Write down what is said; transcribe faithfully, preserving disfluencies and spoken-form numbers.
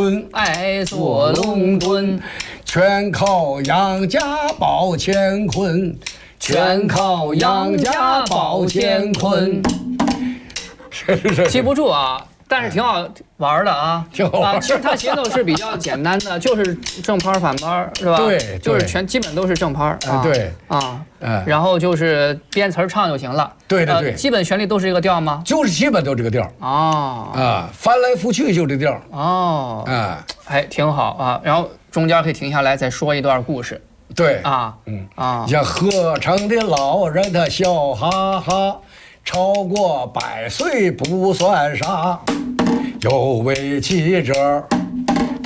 伦， 哎，坐龙墩， 全靠杨家宝乾坤， 全靠杨家宝乾坤。记不住啊，但是挺好玩的啊， 挺好玩啊。其实它节奏是比较简单的，就是正拍反拍，是吧？ 对， 就是全基本都是正拍啊。 对啊， 嗯， 然后就是编词儿唱就行了。 对对对， 基本旋律都是一个调吗？ 就是基本都这个调。 哦啊，翻来覆去就这调。 哦， 啊， 哎，挺好啊。然后中间可以停下来再说一段故事。 对啊， 嗯啊， 像合成的老人他笑哈哈。超过百岁不算啥，有位记者